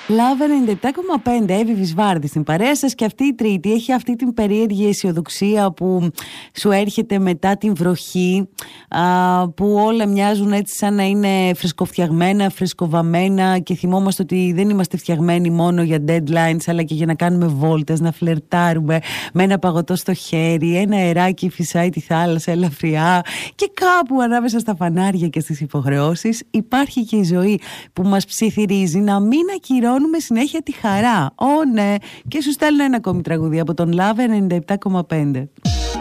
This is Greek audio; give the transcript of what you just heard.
Love 97,5, Εύη Βυσβάρδη στην παρέα σας, και αυτή η Τρίτη έχει αυτή την περίεργη αισιοδοξία που σου έρχεται μετά την βροχή, που όλα μοιάζουν έτσι σαν να είναι φρεσκοφτιαγμένα, φρεσκοβαμμένα, και θυμόμαστε ότι δεν είμαστε φτιαγμένοι μόνο για deadlines αλλά και για να κάνουμε βόλτες, να φλερτάρουμε με ένα παγωτό στο χέρι, ένα αεράκι φυσάει τη θάλασσα ελαφριά, και κάπου ανάμεσα στα φανάρια και στις υποχρεώσεις υπάρχει και η ζωή που μας ψιθυρίζει να μην ακυρώνουμε συνέχεια τη χαρά. Ναι, και σου στέλνω ένα ακόμη τραγούδι από τον Love 97,5.